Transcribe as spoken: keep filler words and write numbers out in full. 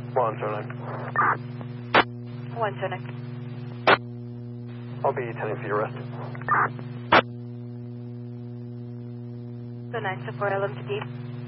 One, Zernick. One, Zernick. I'll be attending for your arrest. So nine to four, L M to deep.